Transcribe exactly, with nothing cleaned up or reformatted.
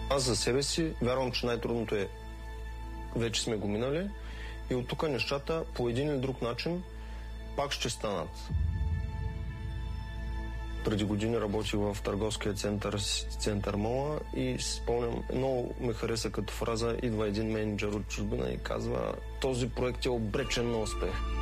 Аз за себе си вярвам, че най-трудното е вече сме го минали и от тук нещата по един или друг начин пак ще станат. Преди години работих в търговския център, център Мола и спомням, много ме хареса като фраза, идва един менеджер от чужбина и казва: този проект е обречен на успех.